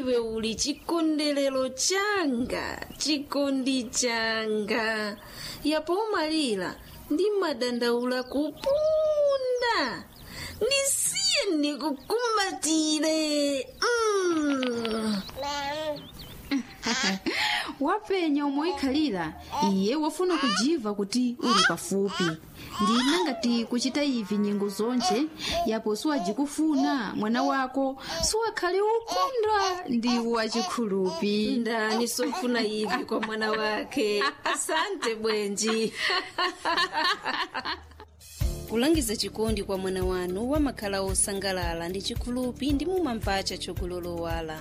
iwe uli chikondelero changa, chikondi changa. Yapo umalira ndi madandaula kupunda. Ndisiye ndikukumbatire. Wapenya umoikhalira iye wafuna kujiva kuti uli pafupi. Ndina ngati kuchita ivi nyengo zonje yapo siwajikufuna mwana wako siwakhale ukondwa ndi wachikhulupi. Ndani sofuna ivi kwa mwana wake. Asante bwenji. Kulangiza chikondi kwa mwana wanu wamakhala osangalala ndi chikhulupi ndi mumamvacha chokulolowala.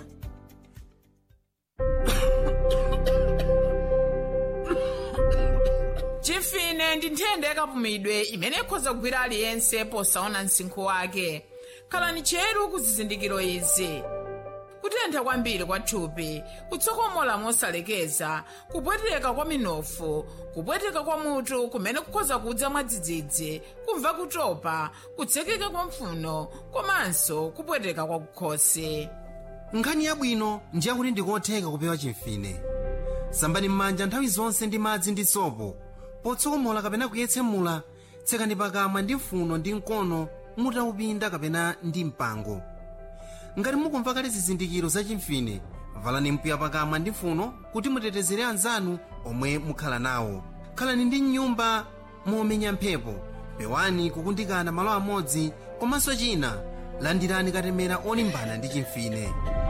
Chifine ndi nthenda yakapumidwe imene ikhoza kugwira aliyense posaona msinkhu wake. Khalani cheru ku zizindikiro izi: kutentha kwambiri kwa thupi, kutsokomola mosalekeza, kupweteka kwa minofu, kupweteka kwa mutu kumene kukhoza kudza mwadzidzidzi, kumva kutopa, kutsekeka kwa mphuno, komanso kupweteka kwa kukhosi. Nkhani yabwino ndi yakuti ndikotheka kupewa chimfine. Sambani m'manja nthawi zonse ndi madzi ndi sopo. Potsokomola kapena kuyetsemula, tsekani pakamwa ndi mphuno ndi mkono mutaupinda kapena ndi mpango. Ngati mukumva kale zizindikiro za chimfine, valani mpiya pakamwa ndi mphuno kuti mutetezere anzanu omwe mukhala nawo. Khalani ndi nyumba momenya mphepo, pewani kukundikana malo amodzi, komanso china landirani katemera olimbana ndi chimfine.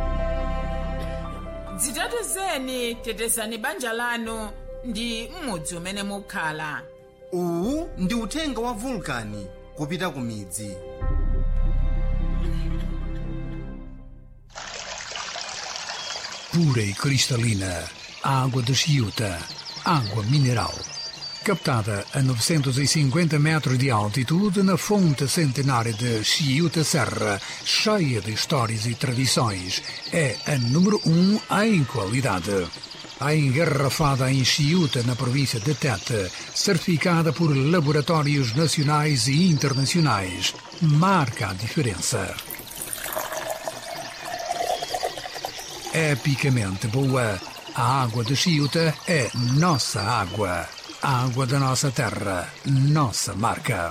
Dzitetezeni, tetezani banja lanu ndi m'mudzi umene mukhala. Uwu ndi uthenga wa Vulkani kupita ku midzi. Pura e cristalina, água de Chiuta, água mineral. Captada a 950 metros de altitude na fonte centenária de Chiuta Serra, cheia de histórias e tradições, é a número 1 em qualidade. A engarrafada em Chiuta, na província de Tete, certificada por laboratórios nacionais e internacionais, marca a diferença. Epicamente boa, a água de Chiuta é nossa água. A água da nossa terra, nossa marca.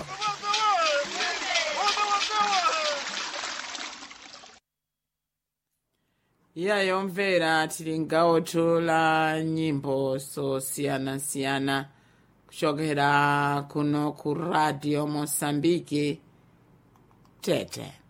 Iyayo mvera tili m'gawo la nyimbo zosiyanasiyana kuchokera kuno ku Radio Mosambiki Tete.